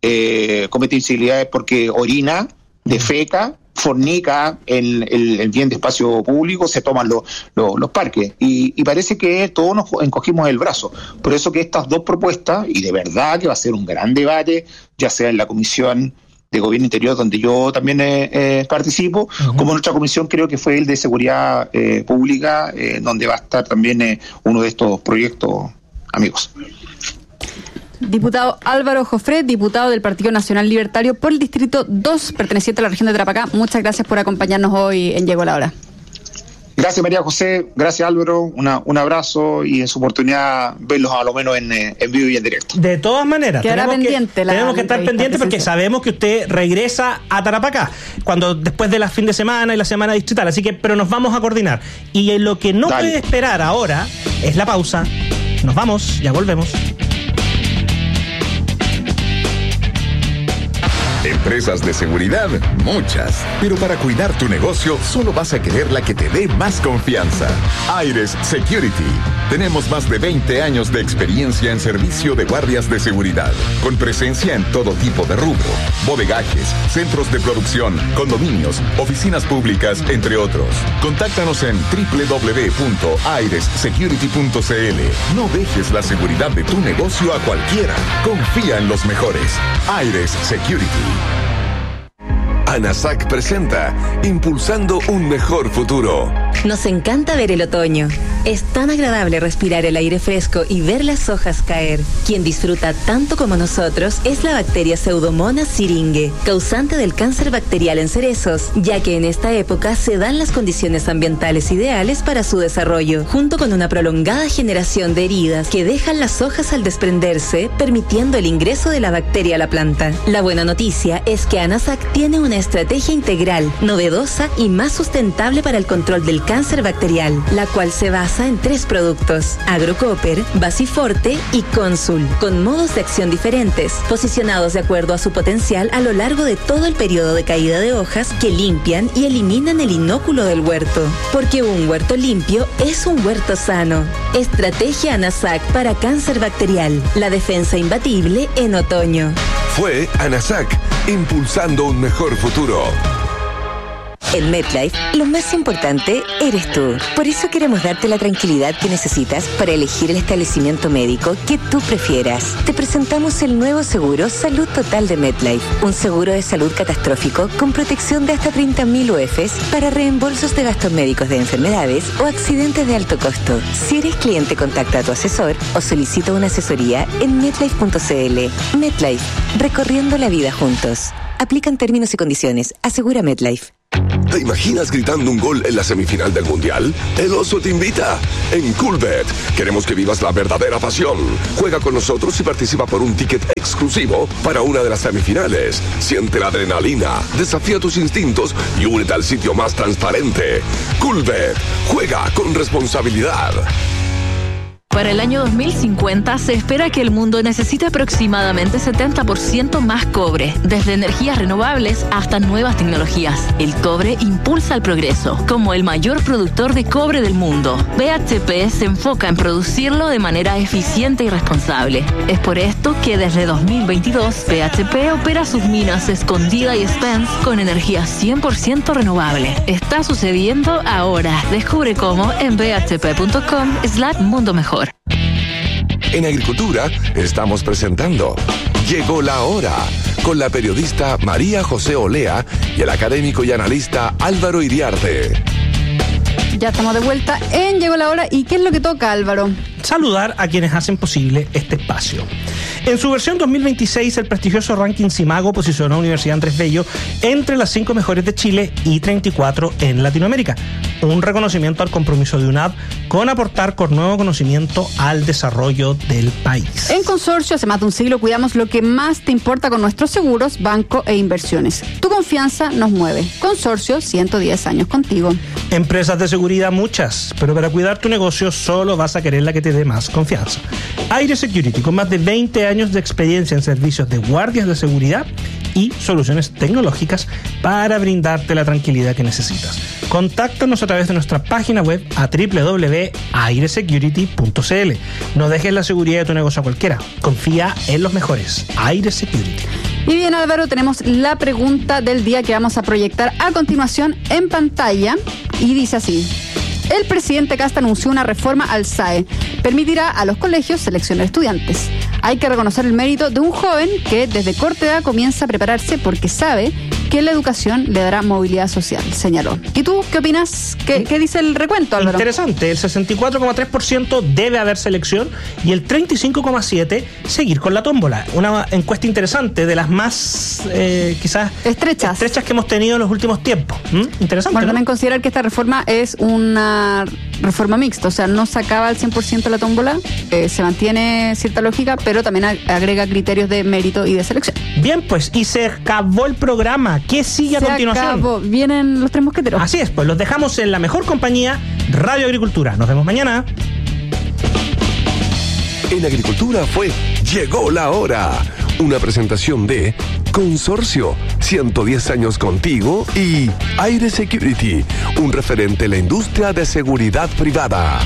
Speaker 11: eh, comete incivilidades porque orina, defeca, fornica en el, el bien de espacio público, se toman los, los, los parques y, y parece que todos nos encogimos el brazo. Por eso que estas dos propuestas, y de verdad que va a ser un gran debate, ya sea en la Comisión de Gobierno Interior, donde yo también eh, eh, participo, uh-huh. como en otra comisión creo que fue el de Seguridad eh, Pública, eh, donde va a estar también eh, uno de estos proyectos, amigos.
Speaker 3: Diputado Álvaro Jofré, diputado del Partido Nacional Libertario por el Distrito dos, perteneciente a la región de Tarapacá. Muchas gracias por acompañarnos hoy en Llegó la Hora.
Speaker 11: Gracias María José, gracias Álvaro, una, un abrazo y en su oportunidad verlos a lo menos en, en vivo y en directo.
Speaker 2: De todas maneras,
Speaker 3: Quedará
Speaker 2: tenemos
Speaker 3: pendiente
Speaker 2: que,
Speaker 3: la,
Speaker 2: tenemos que estar pendientes porque
Speaker 3: presencia.
Speaker 2: sabemos que usted regresa a Tarapacá cuando después de la fin de semana y la semana distrital, así que pero nos vamos a coordinar. Y lo que no Dale. puede esperar ahora es la pausa. Nos vamos, ya volvemos.
Speaker 5: Empresas de seguridad, muchas. Pero para cuidar tu negocio, solo vas a querer la que te dé más confianza. Aires Security. Tenemos más de veinte años de experiencia en servicio de guardias de seguridad, con presencia en todo tipo de rubro, bodegajes, centros de producción, condominios, oficinas públicas, entre otros. Contáctanos en doble u doble u doble u punto aires security punto c l. No dejes la seguridad de tu negocio a cualquiera. Confía en los mejores. Aires Security.
Speaker 7: ANASAC presenta Impulsando un mejor futuro.
Speaker 12: Nos encanta ver el otoño. Es tan agradable respirar el aire fresco y ver las hojas caer. Quien disfruta tanto como nosotros es la bacteria Pseudomonas syringae, causante del cáncer bacterial en cerezos, ya que en esta época se dan las condiciones ambientales ideales para su desarrollo, junto con una prolongada generación de heridas que dejan las hojas al desprenderse, permitiendo el ingreso de la bacteria a la planta. La buena noticia es que ANASAC tiene una estrategia integral, novedosa y más sustentable para el control del cáncer bacterial, la cual se basa basa en tres productos: Agrocopper, Basiforte y Consul, con modos de acción diferentes, posicionados de acuerdo a su potencial a lo largo de todo el periodo de caída de hojas, que limpian y eliminan el inóculo del huerto. Porque un huerto limpio es un huerto sano. Estrategia ANASAC para cáncer bacterial, la defensa imbatible en otoño.
Speaker 7: Fue ANASAC, impulsando un mejor futuro.
Speaker 13: En MetLife, lo más importante eres tú. Por eso queremos darte la tranquilidad que necesitas para elegir el establecimiento médico que tú prefieras. Te presentamos el nuevo seguro Salud Total de MetLife, un seguro de salud catastrófico con protección de hasta treinta mil U Fs para reembolsos de gastos médicos de enfermedades o accidentes de alto costo. Si eres cliente, contacta a tu asesor o solicita una asesoría en metlife punto cl. MetLife, recorriendo la vida juntos. Aplican términos y condiciones. Asegura MetLife.
Speaker 7: ¿Te imaginas gritando un gol en la semifinal del Mundial? El Oso te invita. En Coolbet queremos que vivas la verdadera pasión. Juega con nosotros y participa por un ticket exclusivo para una de las semifinales. Siente la adrenalina, desafía tus instintos y únete al sitio más transparente. Coolbet. Juega con responsabilidad.
Speaker 14: Para el año dos mil cincuenta se espera que el mundo necesite aproximadamente setenta por ciento más cobre, desde energías renovables hasta nuevas tecnologías. El cobre impulsa el progreso. Como el mayor productor de cobre del mundo, B H P se enfoca en producirlo de manera eficiente y responsable. Es por esto que desde dos mil veintidós, B H P opera sus minas Escondida y Spence con energía cien por ciento renovable. Está sucediendo ahora. Descubre cómo en b h p punto com slash mundo mejor.
Speaker 7: En Agricultura estamos presentando Llegó la Hora, con la periodista María José Olea y el académico y analista Álvaro Iriarte.
Speaker 3: Ya estamos de vuelta en Llegó la Hora. ¿Y qué es lo que toca, Álvaro?
Speaker 2: Saludar a quienes hacen posible este espacio. En su versión dos mil veintiséis, el prestigioso ranking Simago posicionó a Universidad Andrés Bello entre las cinco mejores de Chile y treinta y cuatro en Latinoamérica. Un reconocimiento al compromiso de UNAV con aportar con nuevo conocimiento al desarrollo del país.
Speaker 3: En Consorcio, hace más de un siglo, cuidamos lo que más te importa con nuestros seguros, banco e inversiones. Tu confianza nos mueve. Consorcio, ciento diez años contigo.
Speaker 2: Empresas de seguridad muchas, pero para cuidar tu negocio solo vas a querer la que te dé más confianza. Aire Security, con más de veinte años de experiencia en servicios de guardias de seguridad y soluciones tecnológicas para brindarte la tranquilidad que necesitas. Contáctanos a través de nuestra página web a doble u doble u doble u punto aire security punto c l. No dejes la seguridad de tu negocio a cualquiera. Confía en los mejores. Aire Security.
Speaker 3: Y bien, Álvaro, tenemos la pregunta del día que vamos a proyectar a continuación en pantalla y dice así: el presidente Kast anunció una reforma al S A E. Permitirá a los colegios seleccionar estudiantes. Hay que reconocer el mérito de un joven que desde corta edad comienza a prepararse porque sabe que la educación le dará movilidad social, señaló. ¿Y tú qué opinas? ¿Qué, qué dice el recuento, Álvaro?
Speaker 2: Interesante, el sesenta y cuatro coma tres por ciento debe haber selección y el treinta y cinco coma siete por ciento seguir con la tómbola. Una encuesta interesante, de las más eh, quizás
Speaker 3: estrechas.
Speaker 2: estrechas que hemos tenido en los últimos tiempos. ¿Mm? Interesante.
Speaker 3: Bueno,
Speaker 2: ¿no?
Speaker 3: también considerar que esta reforma es una reforma mixta, o sea, no se acaba al cien por ciento la tómbola, eh, se mantiene cierta lógica, pero también agrega criterios de mérito y de selección.
Speaker 2: Bien, pues, y se acabó el programa. ¿Qué sigue a
Speaker 3: se
Speaker 2: continuación?
Speaker 3: Acabó. Vienen los tres mosqueteros.
Speaker 2: Así es, pues los dejamos en la mejor compañía, Radio Agricultura. Nos vemos mañana.
Speaker 7: En Agricultura fue Llegó la Hora, una presentación de Consorcio, ciento diez años contigo, y Aire Security, un referente en la industria de seguridad privada.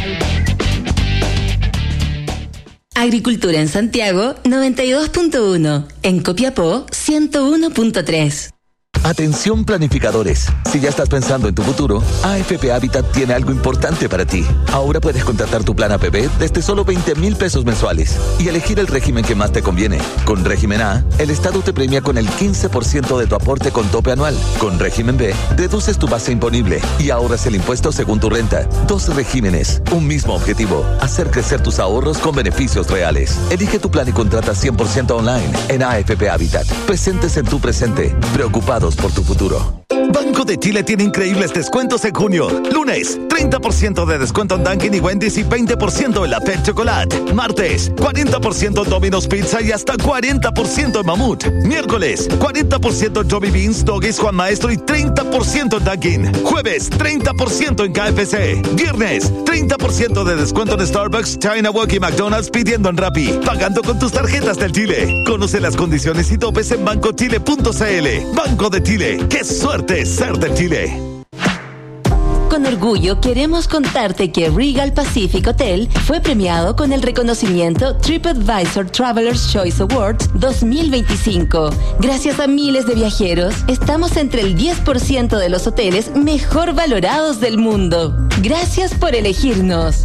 Speaker 12: Agricultura en Santiago, noventa y dos punto uno. En Copiapó, ciento uno punto tres.
Speaker 15: Atención planificadores, si ya estás pensando en tu futuro, A F P Habitat tiene algo importante para ti. Ahora puedes contratar tu plan A P B desde solo veinte mil pesos mensuales y elegir el régimen que más te conviene. Con régimen A, el Estado te premia con el quince por ciento de tu aporte con tope anual. Con régimen B, deduces tu base imponible y ahorras el impuesto según tu renta. Dos regímenes, un mismo objetivo: hacer crecer tus ahorros con beneficios reales. Elige tu plan y contrata cien por ciento online en A F P Habitat. Presentes en tu presente, preocupados por tu futuro.
Speaker 16: Banco de Chile tiene increíbles descuentos en junio. Lunes, treinta por ciento de descuento en Dunkin' y Wendy's y veinte por ciento en la Pet Chocolate. Martes, cuarenta por ciento en Domino's Pizza y hasta cuarenta por ciento en Mamut. Miércoles, cuarenta por ciento en Joby Beans, Doggies, Juan Maestro y treinta por ciento en Dunkin'. Jueves, treinta por ciento en K F C. Viernes, treinta por ciento de descuento en Starbucks, China Walk y McDonald's pidiendo en Rappi. Pagando con tus tarjetas del Chile. Conoce las condiciones y topes en banco chile punto c l. Banco de Chile. ¡Qué suerte ser de Chile!
Speaker 12: Con orgullo queremos contarte que Regal Pacific Hotel fue premiado con el reconocimiento TripAdvisor Traveler's Choice Awards dos mil veinticinco. Gracias a miles de viajeros, estamos entre el diez por ciento de los hoteles mejor valorados del mundo. Gracias por elegirnos.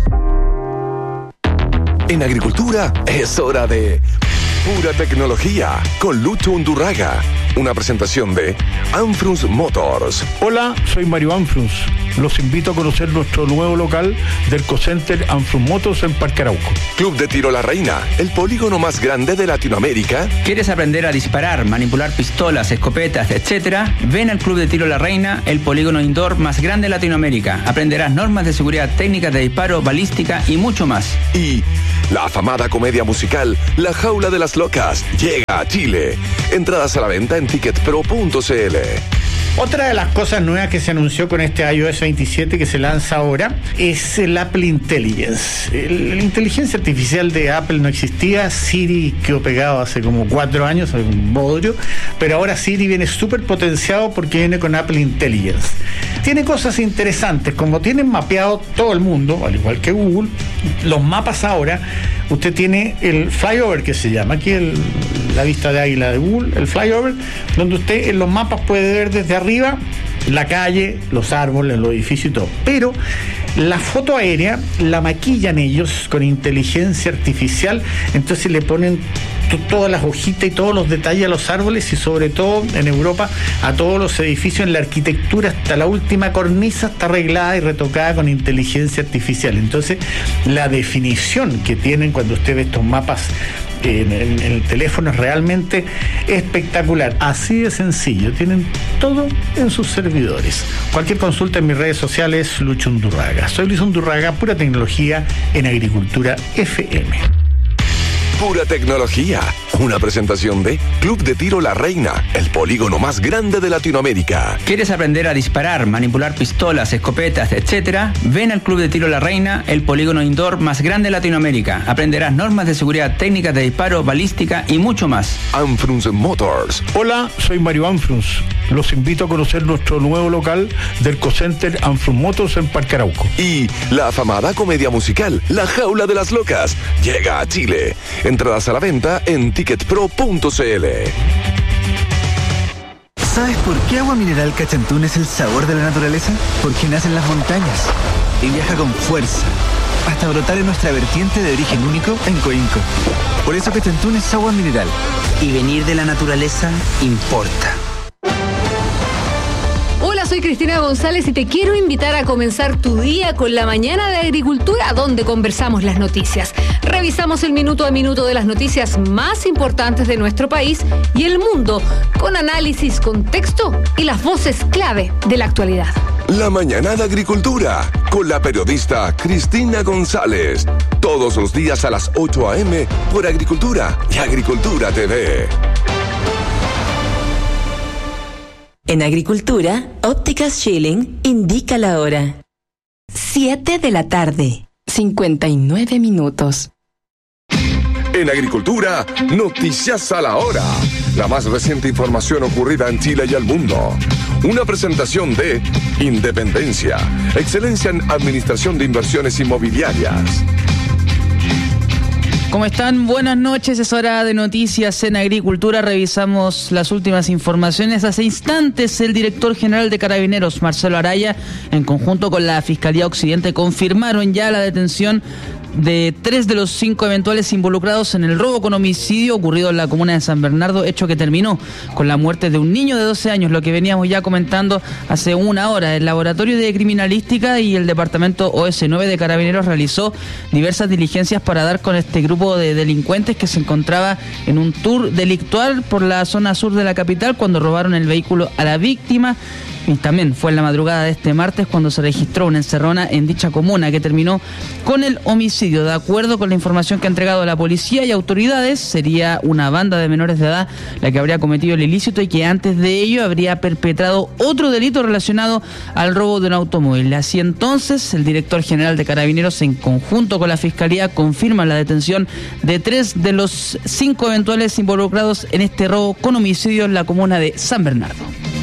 Speaker 7: En agricultura es hora de pura tecnología con Lucho Undurraga. Una presentación de Anfrunz Motors.
Speaker 17: Hola, soy Mario Anfrunz. Los invito a conocer nuestro nuevo local del Cocenter Anfrunz Motors en Parque Arauco.
Speaker 7: Club de Tiro La Reina, el polígono más grande de Latinoamérica.
Speaker 18: ¿Quieres aprender a disparar, manipular pistolas, escopetas, etcétera? Ven al Club de Tiro La Reina, el polígono indoor más grande de Latinoamérica. Aprenderás normas de seguridad, técnicas de disparo, balística y mucho más.
Speaker 7: Y la afamada comedia musical La Jaula de las Locas llega a Chile. Entradas a la venta en ticket pro punto c l.
Speaker 19: Otra de las cosas nuevas que se anunció con este iOS veintisiete que se lanza ahora es el Apple Intelligence. El, la inteligencia artificial de Apple no existía. Siri quedó pegado hace como cuatro años, un bodrio, pero ahora Siri viene súper potenciado porque viene con Apple Intelligence. Tiene cosas interesantes, como tienen mapeado todo el mundo, al igual que Google, los mapas ahora, usted tiene el flyover que se llama, aquí el, la vista de águila de Google, el flyover, donde usted en los mapas puede ver desde arriba la calle, los árboles, los edificios y todo. Pero la foto aérea la maquillan ellos con inteligencia artificial, entonces le ponen t- todas las hojitas y todos los detalles a los árboles y sobre todo en Europa a todos los edificios, en la arquitectura hasta la última cornisa está arreglada y retocada con inteligencia artificial. Entonces la definición que tienen cuando usted ve estos mapas En, en, en el teléfono es realmente espectacular. Así de sencillo, tienen todo en sus servidores. Cualquier consulta en mis redes sociales, Lucho Undurraga. Soy Luis Undurraga, pura tecnología en Agricultura F M.
Speaker 7: Pura tecnología, una presentación de Club de Tiro La Reina, el polígono más grande de Latinoamérica.
Speaker 18: ¿Quieres aprender a disparar, manipular pistolas, escopetas, etcétera? Ven al Club de Tiro La Reina, el polígono indoor más grande de Latinoamérica. Aprenderás normas de seguridad, técnicas de disparo, balística y mucho más.
Speaker 7: Anfrunz Motors.
Speaker 17: Hola, soy Mario Anfrunz. Los invito a conocer nuestro nuevo local del Cocenter Anfrunz Motors en Parque Arauco.
Speaker 7: Y la afamada comedia musical La Jaula de las Locas llega a Chile. Entradas a la venta en ticket pro punto c l.
Speaker 20: ¿Sabes por qué Agua Mineral Cachantún es el sabor de la naturaleza? Porque nace en las montañas y viaja con fuerza hasta brotar en nuestra vertiente de origen único en Coinco. Por eso Cachantún es agua mineral.
Speaker 21: Y venir de la naturaleza importa.
Speaker 22: Hola, soy Cristina González y te quiero invitar a comenzar tu día con la mañana de Agricultura, donde conversamos las noticias. Revisamos el minuto a minuto de las noticias más importantes de nuestro país y el mundo, con análisis, contexto y las voces clave de la actualidad.
Speaker 7: La mañana de Agricultura, con la periodista Cristina González. Todos los días a las ocho a eme por Agricultura y Agricultura T V.
Speaker 12: En Agricultura, Ópticas Schilling indica la hora. siete de la tarde, cincuenta y nueve minutos.
Speaker 7: En Agricultura, noticias a la hora. La más reciente información ocurrida en Chile y el mundo. Una presentación de Independencia, excelencia en administración de inversiones inmobiliarias.
Speaker 23: ¿Cómo están? Buenas noches, es hora de noticias en Agricultura. Revisamos las últimas informaciones. Hace instantes el director general de Carabineros, Marcelo Araya, en conjunto con la Fiscalía Occidente, confirmaron ya la detención de tres de los cinco eventuales involucrados en el robo con homicidio ocurrido en la comuna de San Bernardo, hecho que terminó con la muerte de un niño de doce años, lo que veníamos ya comentando hace una hora. El Laboratorio de Criminalística y el Departamento O S nueve de Carabineros realizó diversas diligencias para dar con este grupo de delincuentes que se encontraba en un tour delictual por la zona sur de la capital cuando robaron el vehículo a la víctima. Y también fue en la madrugada de este martes cuando se registró una encerrona en dicha comuna que terminó con el homicidio. De acuerdo con la información que ha entregado la policía y autoridades, sería una banda de menores de edad la que habría cometido el ilícito y que antes de ello habría perpetrado otro delito relacionado al robo de un automóvil. Así entonces, el director general de Carabineros, en conjunto con la Fiscalía, confirma la detención de tres de los cinco eventuales involucrados en este robo con homicidio en la comuna de San Bernardo.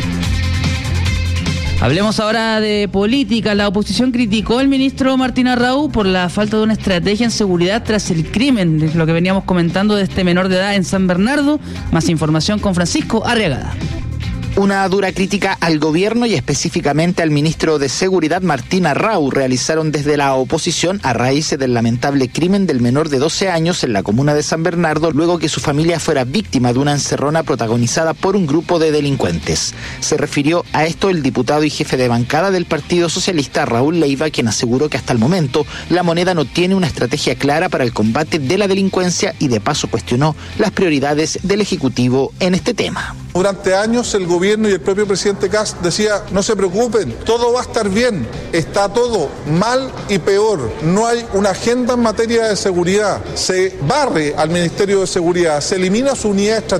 Speaker 23: Hablemos ahora de política. La oposición criticó al ministro Martín Arrau por la falta de una estrategia en seguridad tras el crimen, es lo que veníamos comentando de este menor de edad en San Bernardo. Más información con Francisco Arriagada.
Speaker 1: Una dura crítica al gobierno y específicamente al ministro de Seguridad Martín Arrau realizaron desde la oposición a raíz del lamentable crimen del menor de doce años en la comuna de San Bernardo, luego que su familia fuera víctima de una encerrona protagonizada por un grupo de delincuentes. Se refirió a esto el diputado y jefe de bancada del Partido Socialista, Raúl Leiva, quien aseguró que hasta el momento la moneda no tiene una estrategia clara para el combate de la delincuencia y de paso cuestionó las prioridades del Ejecutivo en este tema.
Speaker 4: Durante años el gobierno y el propio presidente Kast decía, no se preocupen, todo va a estar bien, está todo mal y peor, no hay una agenda en materia de seguridad, se barre al Ministerio de Seguridad, se elimina su unidad estratégica.